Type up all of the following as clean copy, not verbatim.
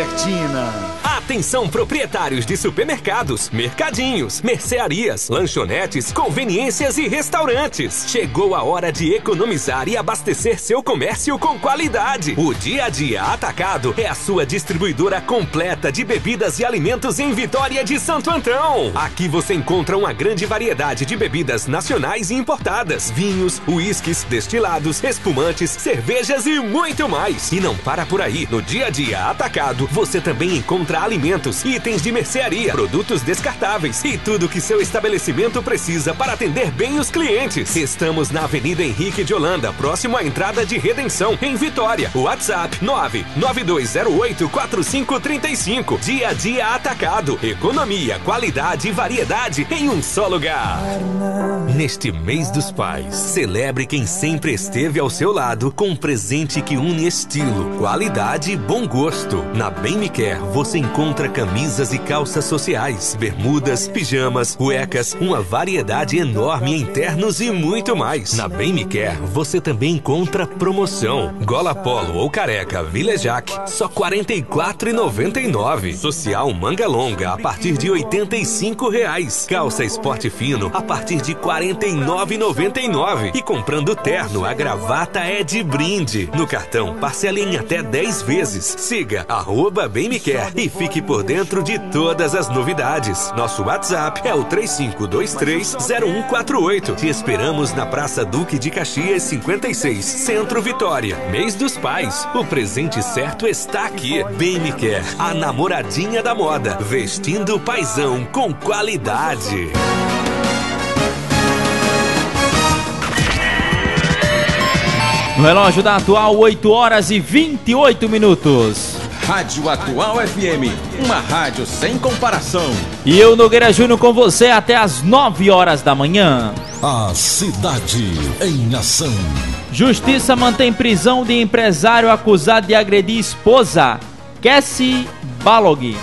Albertina. Atenção, proprietários de supermercados, mercadinhos, mercearias, lanchonetes, conveniências e restaurantes. Chegou a hora de economizar e abastecer seu comércio com qualidade. O Dia a Dia Atacado é a sua distribuidora completa de bebidas e alimentos em Vitória de Santo Antão. Aqui você encontra uma grande variedade de bebidas nacionais e importadas, vinhos, uísques, destilados, espumantes, cervejas e muito mais. E não para por aí. No Dia a Dia Atacado, você também encontra alimentos, itens de mercearia, produtos descartáveis e tudo que seu estabelecimento precisa para atender bem os clientes. Estamos na Avenida Henrique de Holanda, próximo à entrada de Redenção, em Vitória. WhatsApp 992084535. Dia a Dia Atacado. Economia, qualidade e variedade em um só lugar. Neste mês dos pais, celebre quem sempre esteve ao seu lado com um presente que une estilo, qualidade e bom gosto. Na Bem Me Quer, você encontra camisas e calças sociais, bermudas, pijamas, cuecas, uma variedade enorme em ternos e muito mais. Na Bem Me Quer, você também encontra promoção. Gola polo ou careca Vilejac, só R$ 44,99. Social manga longa, a partir de R$ 85. Calça esporte fino, a partir de R$ 49,99. E comprando terno, a gravata é de brinde. No cartão, parcela em até 10 vezes. Siga @BemMeQuer e fique por dentro de todas as novidades. Nosso WhatsApp é o 35230148. Te esperamos na Praça Duque de Caxias 56, Centro Vitória. Mês dos Pais, o presente certo está aqui. Bem Me Quer, a namoradinha da moda, vestindo o paizão com qualidade. No relógio da Atual, 8 horas e 28 minutos. Rádio Atual FM, uma rádio sem comparação. E eu, Nogueira Júnior, com você até às 9 horas da manhã. A cidade em ação. Justiça mantém prisão de empresário acusado de agredir esposa. Cassie Balog.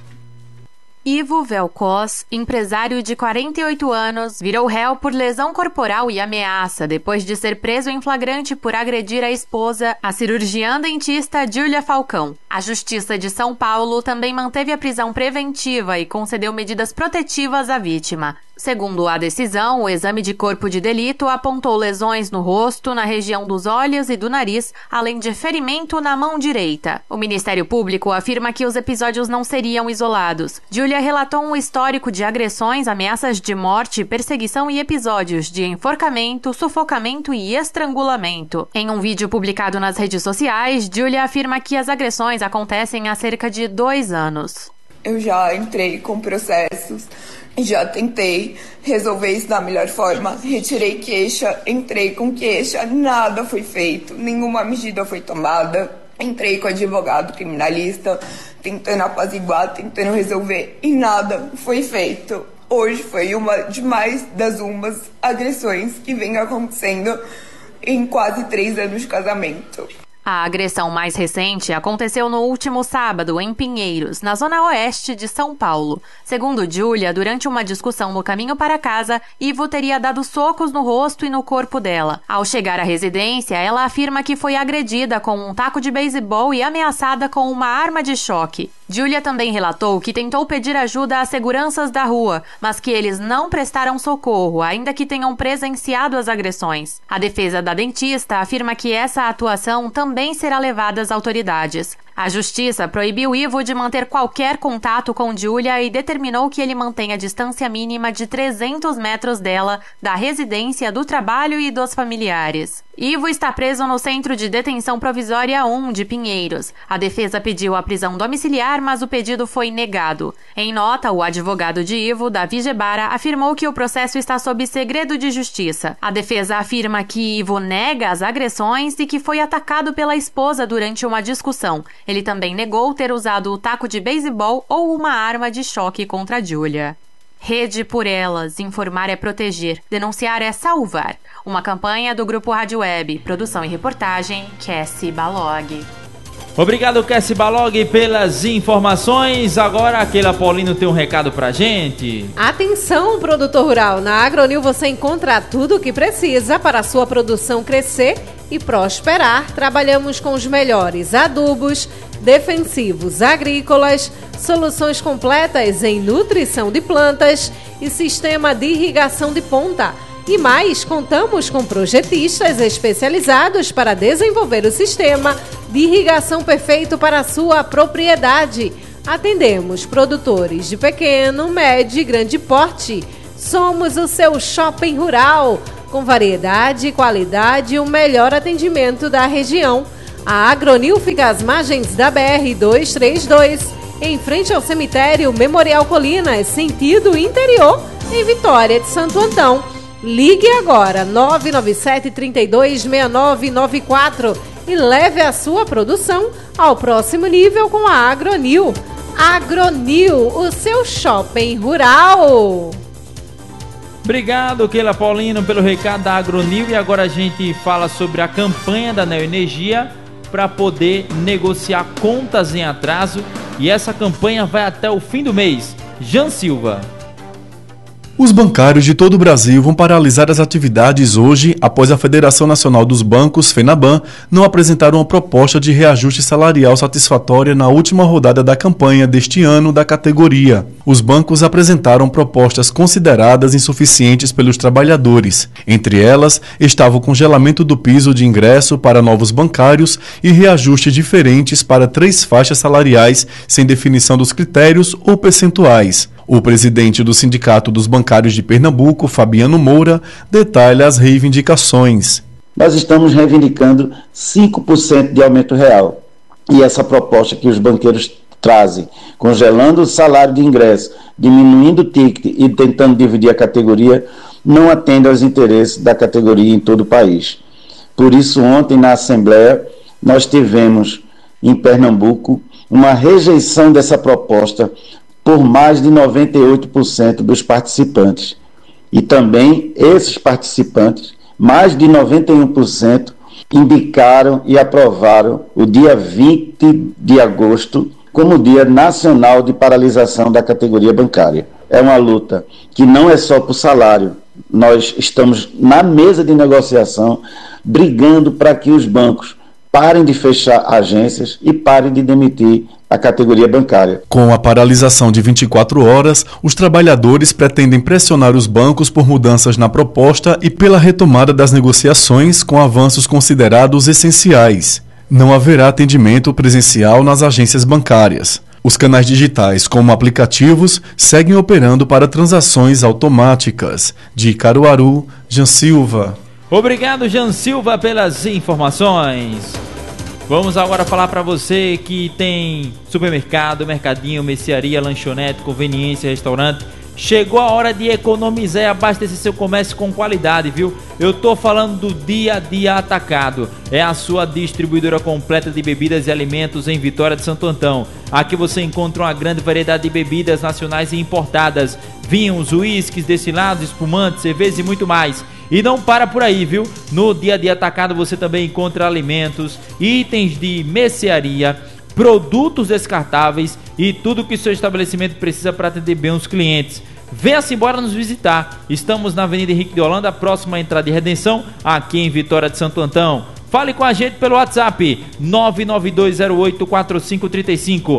Ivo Velkos, empresário de 48 anos, virou réu por lesão corporal e ameaça depois de ser preso em flagrante por agredir a esposa, a cirurgiã dentista Júlia Falcão. A Justiça de São Paulo também manteve a prisão preventiva e concedeu medidas protetivas à vítima. Segundo a decisão, o exame de corpo de delito apontou lesões no rosto, na região dos olhos e do nariz, além de ferimento na mão direita. O Ministério Público afirma que os episódios não seriam isolados. Júlia relatou um histórico de agressões, ameaças de morte, perseguição e episódios de enforcamento, sufocamento e estrangulamento. Em um vídeo publicado nas redes sociais, Júlia afirma que as agressões acontecem há cerca de 2 anos. Eu já entrei com processos, já tentei resolver isso da melhor forma, retirei queixa, entrei com queixa, nada foi feito, nenhuma medida foi tomada. Entrei com advogado criminalista, tentando apaziguar, tentando resolver, e nada foi feito. Hoje foi uma de mais das agressões que vem acontecendo em quase 3 anos de casamento. A agressão mais recente aconteceu no último sábado, em Pinheiros, na zona oeste de São Paulo. Segundo Júlia, durante uma discussão no caminho para casa, Ivo teria dado socos no rosto e no corpo dela. Ao chegar à residência, ela afirma que foi agredida com um taco de beisebol e ameaçada com uma arma de choque. Júlia também relatou que tentou pedir ajuda às seguranças da rua, mas que eles não prestaram socorro, ainda que tenham presenciado as agressões. A defesa da dentista afirma que essa atuação também será levada às autoridades. A Justiça proibiu Ivo de manter qualquer contato com Júlia e determinou que ele mantenha a distância mínima de 300 metros dela, da residência, do trabalho e dos familiares. Ivo está preso no Centro de Detenção Provisória 1 de Pinheiros. A defesa pediu a prisão domiciliar, mas o pedido foi negado. Em nota, o advogado de Ivo, Davi Gebara, afirmou que o processo está sob segredo de justiça. A defesa afirma que Ivo nega as agressões e que foi atacado pela esposa durante uma discussão. Ele também negou ter usado o taco de beisebol ou uma arma de choque contra Júlia. Rede por Elas. Informar é proteger. Denunciar é salvar. Uma campanha do Grupo Rádio Web. Produção e reportagem, Cassie Balog. Obrigado, Cassie Balog, pelas informações. Agora, aquele Apolino tem um recado pra gente. Atenção, produtor rural. Na Agronil você encontra tudo o que precisa para a sua produção crescer e prosperar. Trabalhamos com os melhores adubos, defensivos agrícolas, soluções completas em nutrição de plantas e sistema de irrigação de ponta. E mais, contamos com projetistas especializados para desenvolver o sistema de irrigação perfeito para a sua propriedade. Atendemos produtores de pequeno, médio e grande porte. Somos o seu shopping rural, com variedade, qualidade e o melhor atendimento da região. A Agronil fica às margens da BR-232, em frente ao cemitério Memorial Colinas, sentido interior, em Vitória de Santo Antão. Ligue agora, 997-326994 e leve a sua produção ao próximo nível com a Agronil. Agronil, o seu shopping rural. Obrigado, Keila Paulino, pelo recado da Agronil. E agora a gente fala sobre a campanha da Neoenergia para poder negociar contas em atraso. E essa campanha vai até o fim do mês. Jean Silva. Os bancários de todo o Brasil vão paralisar as atividades hoje após a Federação Nacional dos Bancos, FENABAN, não apresentar uma proposta de reajuste salarial satisfatória na última rodada da campanha deste ano da categoria. Os bancos apresentaram propostas consideradas insuficientes pelos trabalhadores. Entre elas, estava o congelamento do piso de ingresso para novos bancários e reajustes diferentes para 3 faixas salariais sem definição dos critérios ou percentuais. O presidente do Sindicato dos Bancários de Pernambuco, Fabiano Moura, detalha as reivindicações. Nós estamos reivindicando 5% de aumento real. E essa proposta que os banqueiros trazem, congelando o salário de ingresso, diminuindo o ticket e tentando dividir a categoria, não atende aos interesses da categoria em todo o país. Por isso, ontem na Assembleia, nós tivemos em Pernambuco uma rejeição dessa proposta por mais de 98% dos participantes. E também esses participantes, mais de 91%, indicaram e aprovaram o dia 20 de agosto como Dia Nacional de Paralisação da Categoria Bancária. É uma luta que não é só por salário. Nós estamos na mesa de negociação brigando para que os bancos parem de fechar agências e parem de demitir a categoria bancária. Com a paralisação de 24 horas, os trabalhadores pretendem pressionar os bancos por mudanças na proposta e pela retomada das negociações com avanços considerados essenciais. Não haverá atendimento presencial nas agências bancárias. Os canais digitais, como aplicativos, seguem operando para transações automáticas. De Caruaru, Jean Silva. Obrigado, Jean Silva, pelas informações. Vamos agora falar para você que tem supermercado, mercadinho, mercearia, lanchonete, conveniência, restaurante. Chegou a hora de economizar e abastecer seu comércio com qualidade, viu? Eu tô falando do Dia a Dia Atacado. É a sua distribuidora completa de bebidas e alimentos em Vitória de Santo Antão. Aqui você encontra uma grande variedade de bebidas nacionais e importadas. Vinhos, uísques, destilados, espumantes, cervejas e muito mais. E não para por aí, viu? No Dia a Dia Atacado você também encontra alimentos, itens de mercearia, produtos descartáveis e tudo que seu estabelecimento precisa para atender bem os clientes. Venha-se embora nos visitar. Estamos na Avenida Henrique de Holanda, próxima à entrada de Redenção, aqui em Vitória de Santo Antão. Fale com a gente pelo WhatsApp 992084535,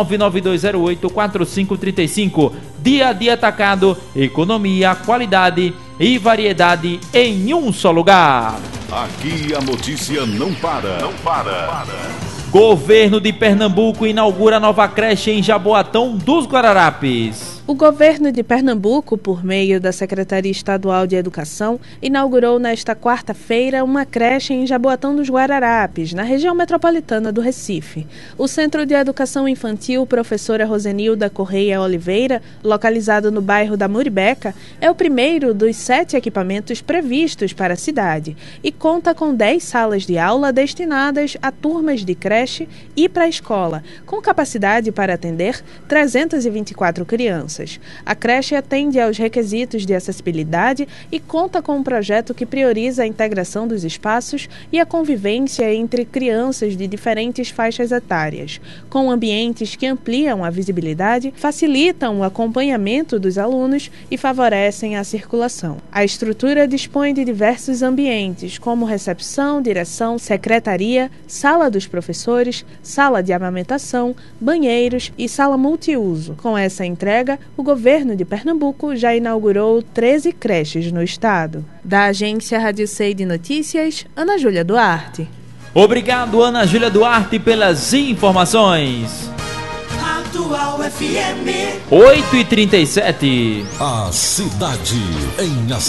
992084535. Dia a Dia Atacado, economia, qualidade e variedade em um só lugar. Aqui a notícia não para. Não para. Governo de Pernambuco inaugura nova creche em Jaboatão dos Guararapes. O governo de Pernambuco, por meio da Secretaria Estadual de Educação, inaugurou nesta quarta-feira uma creche em Jaboatão dos Guararapes, na região metropolitana do Recife. O Centro de Educação Infantil Professora Rosenilda Correia Oliveira, localizado no bairro da Muribeca, é o primeiro dos 7 equipamentos previstos para a cidade e conta com 10 salas de aula destinadas a turmas de creche e pré-escola, com capacidade para atender 324 crianças. crianças. A creche atende aos requisitos de acessibilidade e conta com um projeto que prioriza a integração dos espaços e a convivência entre crianças de diferentes faixas etárias, com ambientes que ampliam a visibilidade, facilitam o acompanhamento dos alunos e favorecem a circulação. A estrutura dispõe de diversos ambientes, como recepção, direção, secretaria, sala dos professores, sala de amamentação, banheiros e sala multiuso. Com essa entrega, o governo de Pernambuco já inaugurou 13 creches no estado. Da agência Rádio C de Notícias, Ana Júlia Duarte. Obrigado, Ana Júlia Duarte, pelas informações. Atual FM 8h37. A cidade em ação.